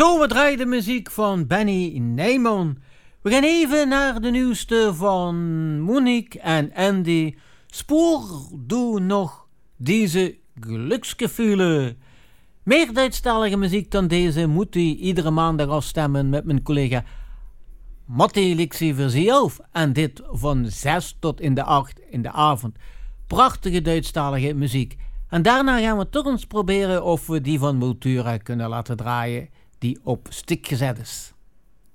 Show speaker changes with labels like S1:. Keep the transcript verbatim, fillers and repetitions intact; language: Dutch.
S1: Zo, we draaien de muziek van Benny Nijman. We gaan even naar de nieuwste van Monique en Andy. Spoor du nog deze geluksgevoelen. Meer Duitsstalige muziek dan deze moet u iedere maandag afstemmen met mijn collega Matti Lixie Versielf. En dit van zes tot in de acht in de avond. Prachtige Duitsstalige muziek. En daarna gaan we toch eens proberen of we die van Multura kunnen laten draaien, die op stik gezet is.